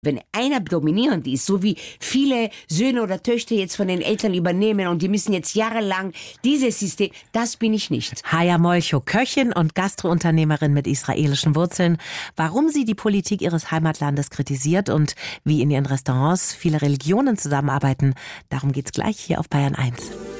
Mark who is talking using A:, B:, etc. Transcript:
A: Wenn einer dominierend ist, so wie viele Söhne oder Töchter jetzt von den Eltern übernehmen und die müssen jetzt jahrelang dieses System, das bin ich nicht.
B: Haya Molcho, Köchin und Gastrounternehmerin mit israelischen Wurzeln. Warum sie die Politik ihres Heimatlandes kritisiert und wie in ihren Restaurants viele Religionen zusammenarbeiten, darum geht's gleich hier auf Bayern 1.